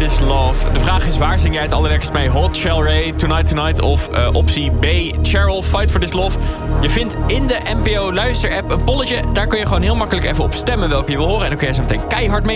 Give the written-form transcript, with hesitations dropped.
This Love. De vraag is, waar zing jij het allerlekkerst mee? Hot, Shell Ray, Tonight Tonight of optie B, Cheryl, Fight for This Love. Je vindt in de NPO Luister-app een polletje. Daar kun je gewoon heel makkelijk even op stemmen welke je wil horen. En dan kun je zo meteen keihard mee.